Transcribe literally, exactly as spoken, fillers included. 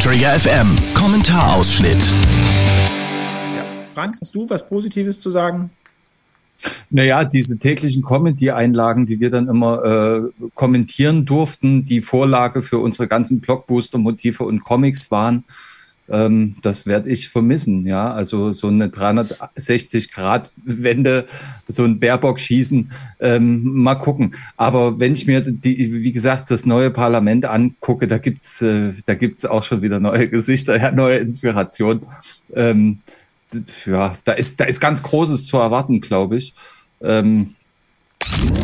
Trigger F M, Kommentarausschnitt. Ja. Frank, hast du was Positives zu sagen? Naja, diese täglichen Comedy-Einlagen, die wir dann immer äh, kommentieren durften, die Vorlage für unsere ganzen Blockbuster-Motive und Comics waren, ähm, das werde ich vermissen. Ja, also so eine dreihundertsechzig-Grad-Wende, so ein Baerbock-Schießen, ähm, mal gucken. Aber wenn ich mir, die, wie gesagt, das neue Parlament angucke, da gibt's, äh, da gibt's auch schon wieder neue Gesichter, ja, neue Inspiration. Ähm, ja, da ist, da ist ganz Großes zu erwarten, glaube ich. Ähm